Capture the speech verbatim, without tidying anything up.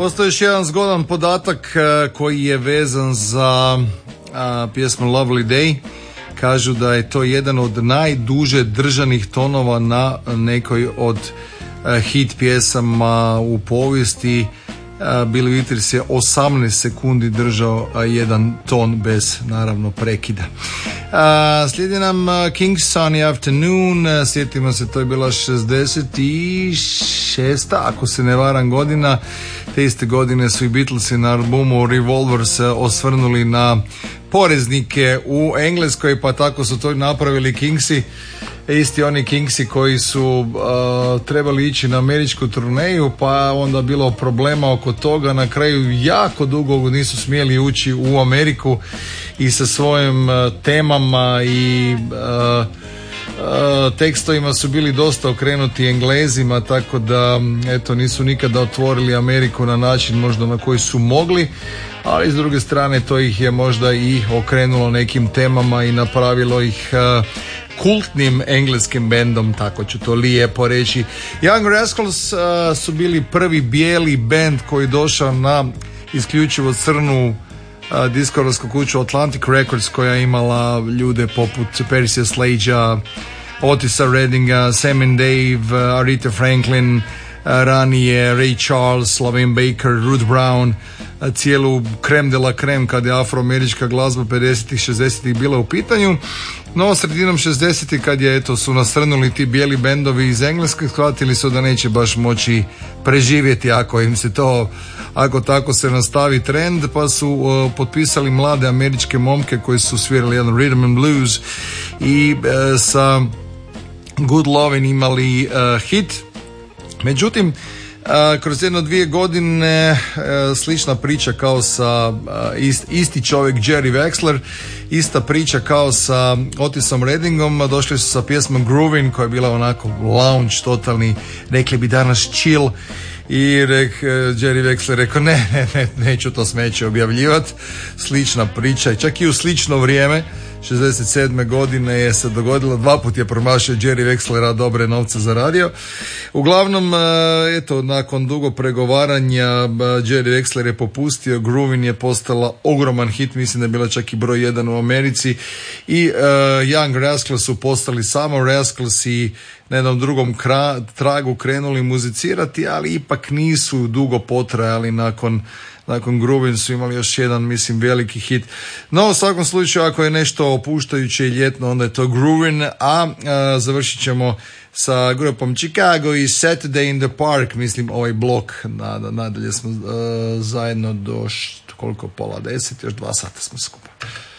Postoji još jedan zgodan podatak koji je vezan za a, pjesmu Lovely Day. Kažu da je to jedan od najduže držanih tonova na nekoj od a, hit pjesama u povijesti. Billy Withers je osamnaest sekundi držao jedan ton bez naravno prekida. A, slijedi nam King's Sunny Afternoon. Sjetimo se, to je bila šezdeset šesta ako se ne varam godina. Te iste godine su i Beatlesi na albumu Revolvers osvrnuli na poreznike u Engleskoj, pa tako su to napravili Kingsi. Isti oni Kingsi koji su uh, trebali ići na američku turneju, pa onda bilo problema oko toga. Na kraju jako dugo nisu smjeli ući u Ameriku i sa svojim uh, temama i uh, uh, tekstovima su bili dosta okrenuti Englezima, tako da eto nisu nikada otvorili Ameriku na način možda na koji su mogli, ali s druge strane to ih je možda i okrenulo nekim temama i napravilo ih uh, kultnim engleskim bendom, tako ću to lijepo reći. Young Rascals uh, su bili prvi bijeli bend koji došao na isključivo crnu uh, diskografsku kuću Atlantic Records, koja je imala ljude poput Percy Sledgea, Otisa Reddinga, Sam and Dave, uh, Aretha Franklin, uh, ranije Ray Charles, Laverne Baker, Ruth Brown, uh, cijelu krem de la krem kad je afroamerička glazba pedesetih, šezdesetih bila u pitanju. No, sredinom šezdesetih kad je, eto, su nasrnuli ti bijeli bendovi iz Engleske, shvatili su da neće baš moći preživjeti ako im se to, ako tako se nastavi trend, pa su uh, potpisali mlade američke momke koji su svirali jedan rhythm and blues i uh, sa Good Lovin' imali uh, hit. Međutim, Uh, kroz jedno dvije godine uh, slična priča kao sa uh, ist, isti čovjek Jerry Wexler, ista priča kao sa Otisom Reddingom. Došli su sa pjesmom Groovin', koja je bila onako lounge, totalni, rekli bi danas chill, i rek, uh, Jerry Wexler rekao ne, ne, ne, neću to smeće objavljivati. Slična priča i čak i u slično vrijeme šezdeset sedme godine je se dogodilo, dva put je promašio Jerry Wexlera, dobre novce zaradio. Uglavnom, eto, nakon dugo pregovaranja Jerry Wexler je popustio, Groovin' je postala ogroman hit, mislim da je bila čak i broj jedan u Americi, i uh, Young Rascals su postali samo Rascals i na jednom drugom kra- tragu krenuli muzicirati, ali ipak nisu dugo potrajali. Nakon Nakon Groovin' su imali još jedan, mislim, veliki hit. No, u svakom slučaju, ako je nešto opuštajuće i ljetno, onda je to Groovin', a, a završit ćemo sa grupom Chicago i Saturday in the Park, mislim, ovaj blok. Nad, nadalje smo a, zajedno do št, koliko, pola deset, još dva sata smo skupa.